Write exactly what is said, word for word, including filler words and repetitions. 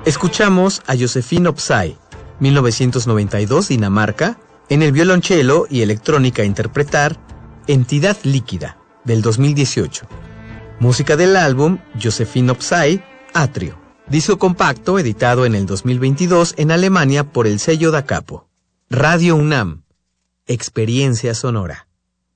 Escuchamos a Josephine Opsay, mil novecientos noventa y dos, Dinamarca, en el violonchelo y electrónica interpretar Entidad Líquida, del dos mil dieciocho. Música del álbum Josephine Opsay, Atrio. Disco compacto editado en el dos mil veintidós en Alemania por el sello Da Capo. Radio UNAM. Experiencia sonora.